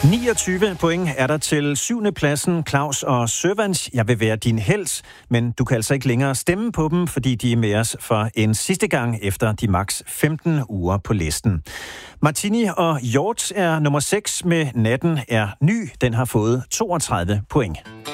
29 point er der til 7. pladsen, Claus og Sørvans. Jeg vil være din helt, men du kan altså ikke længere stemme på dem, fordi de er med os for en sidste gang efter de maks 15 uger på listen. Martini og Hjort er nummer 6 med Natten er ny. Den har fået 32 point.